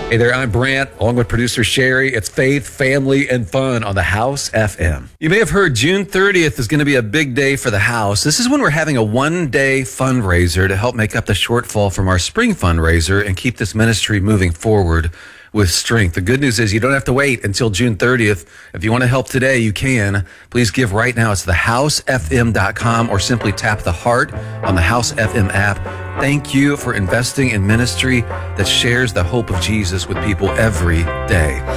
Hey there, I'm Brant, along with producer Sherry. It's faith, family, and fun on the House FM. You may have heard June 30th is going to be a big day for the House. This is when we're having a one-day fundraiser to help make up the shortfall from our spring fundraiser and keep this ministry moving forward with strength. The good news is you don't have to wait until June 30th. If you want to help today, you can. Please give right now. It's thehousefm.com or simply tap the heart on the House FM app. Thank you for investing in ministry that shares the hope of Jesus with people every day.